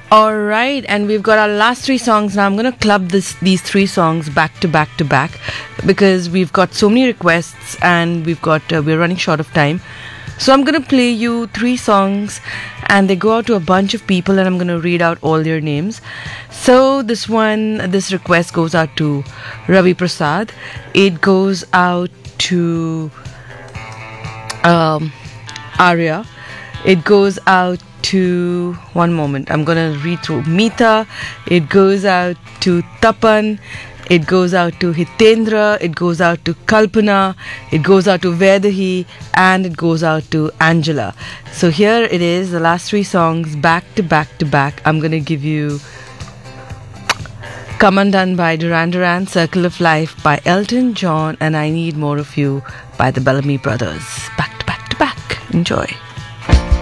All right, and we've got our last three songs now. I'm going to club these three songs back to back to back because we've got so many requests and we're running short of time. So I'm going to play you three songs and they go out to a bunch of people and I'm going to read out all their names. So this request goes out to Ravi Prasad. It goes out to Arya. It goes out to, one moment, I'm gonna read through, Meeta. It goes out to Tapan. It goes out to Hitendra. It goes out to Kalpana. It goes out to Vedahi, and it goes out to Angela. So here it is, the last three songs back to back to back. I'm gonna give you Come Undone by Duran Duran, Circle of Life by Elton John, and I Need More of You by the Bellamy Brothers. Back to back to back. Enjoy.